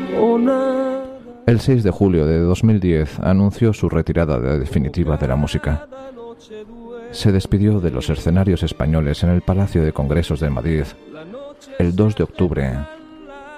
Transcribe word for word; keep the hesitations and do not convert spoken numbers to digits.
El seis de julio de dos mil diez anunció su retirada definitiva de la música. Se despidió de los escenarios españoles en el Palacio de Congresos de Madrid el dos de octubre